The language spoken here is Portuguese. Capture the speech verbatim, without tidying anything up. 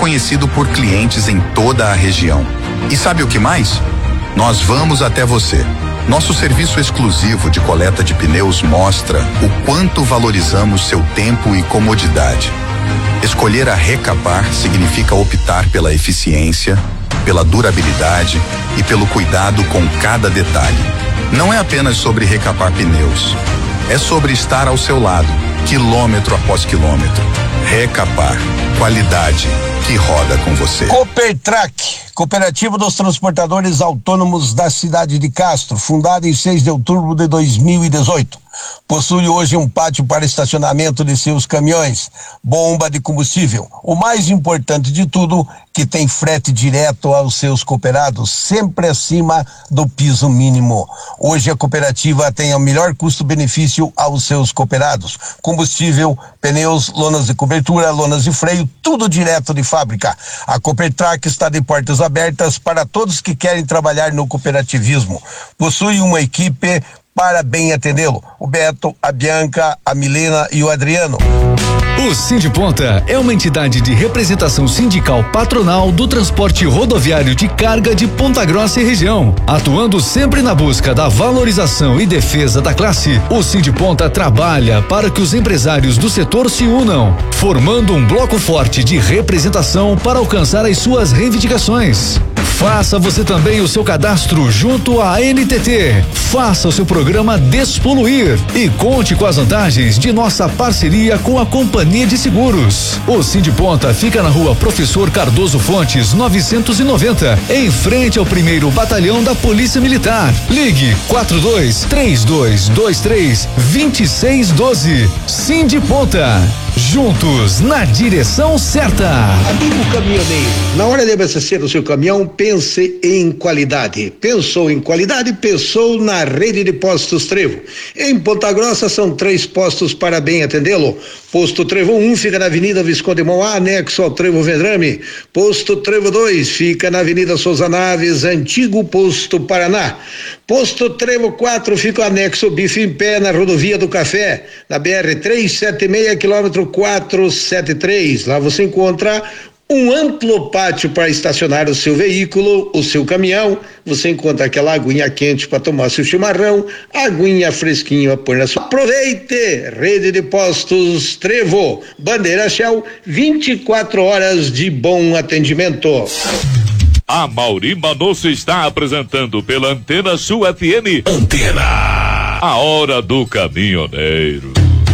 reconhecido por clientes em toda a região. E sabe o que mais? Nós vamos até você. Nosso serviço exclusivo de coleta de pneus mostra o quanto valorizamos seu tempo e comodidade. Escolher a Recapar significa optar pela eficiência, pela durabilidade e pelo cuidado com cada detalhe. Não é apenas sobre recapar pneus. É sobre estar ao seu lado, quilômetro após quilômetro. Recapar. Qualidade que roda com você. Copertrac, Cooperativa dos Transportadores Autônomos da cidade de Castro, fundada em seis de outubro de dois mil e dezoito. Possui hoje um pátio para estacionamento de seus caminhões, bomba de combustível. O mais importante de tudo, que tem frete direto aos seus cooperados, sempre acima do piso mínimo. Hoje a cooperativa tem o melhor custo-benefício aos seus cooperados. Combustível, pneus, lonas de cobertura, lonas de freio, tudo direto de fábrica. A Copertrac está de portas abertas para todos que querem trabalhar no cooperativismo. Possui uma equipe para bem atendê-lo. O Beto, a Bianca, a Milena e o Adriano. O Sindiponta é uma entidade de representação sindical patronal do transporte rodoviário de carga de Ponta Grossa e região. Atuando sempre na busca da valorização e defesa da classe, o Sindiponta trabalha para que os empresários do setor se unam, formando um bloco forte de representação para alcançar as suas reivindicações. Faça você também o seu cadastro junto à N T T. Faça o seu programa Despoluir e conte com as vantagens de nossa parceria com a Companhia de Seguros. O Sindiponta fica na rua Professor Cardoso Fontes, novecentos e noventa, em frente ao primeiro Batalhão da Polícia Militar. Ligue quatro dois três dois dois três dois seis um dois. Sindiponta. Juntos na direção certa. Amigo caminhoneiro, na hora de abastecer o seu caminhão, pense em qualidade. Pensou em qualidade, pensou na rede de postos Trevo. Em Ponta Grossa são três postos para bem atendê-lo. Posto Trevo um fica na Avenida Visconde Mauá, anexo ao Trevo Vedrame. Posto Trevo dois fica na Avenida Souza Naves, antigo Posto Paraná. Posto Trevo quatro fica anexo ao Bife em Pé, na Rodovia do Café, na B R trezentos e setenta e seis, quilômetro quatrocentos e setenta e três. Lá você encontra um amplo pátio para estacionar o seu veículo, o seu caminhão. Você encontra aquela aguinha quente para tomar seu chimarrão, aguinha fresquinha para pôr na sua. Aproveite! Rede de postos Trevo, bandeira Shell, vinte e quatro horas de bom atendimento. A Mauri Manosso está apresentando pela Antena Sul F M. Antena. A Hora do Caminhoneiro.